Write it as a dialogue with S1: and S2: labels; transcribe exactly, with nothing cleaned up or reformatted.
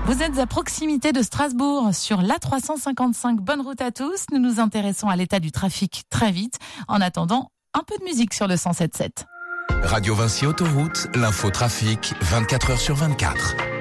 S1: Vous êtes à proximité de Strasbourg, sur l'A trois cent cinquante-cinq. Bonne route à tous. Nous nous intéressons à l'état du trafic très vite. En attendant, un peu de musique sur le cent sept sept.
S2: Radio Vinci Autoroute, l'info trafic, vingt-quatre heures sur vingt-quatre.